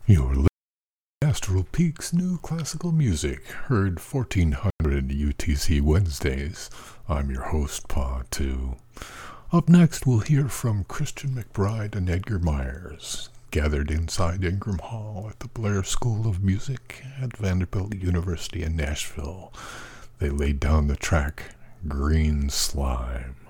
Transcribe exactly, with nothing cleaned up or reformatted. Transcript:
You're listening to Astral Peaks New Classical Music, heard fourteen hundred U T C Wednesdays. I'm your host, Pa two. Up next, we'll hear from Christian McBride and Edgar Myers, gathered inside Ingram Hall at the Blair School of Music at Vanderbilt University in Nashville. They laid down the track, Green Slime.